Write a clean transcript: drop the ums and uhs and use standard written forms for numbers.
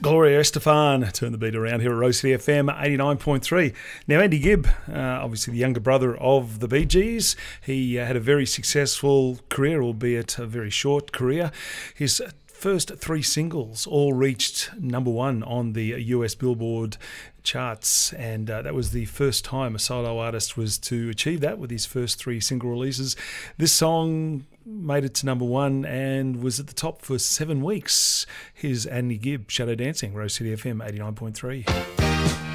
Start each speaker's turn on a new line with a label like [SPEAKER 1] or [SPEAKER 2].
[SPEAKER 1] Gloria Estefan turned the beat around here at Rose City FM 89.3. Now, Andy Gibb, obviously the younger brother of the Bee Gees, he had a very successful career, albeit a very short career. His first three singles all reached number one on the US Billboard charts, and that was the first time a solo artist was to achieve that with his first three single releases. This song made it to number one and was at the top for 7 weeks. Here's Andy Gibb, Shadow Dancing, Rose City FM 89.3.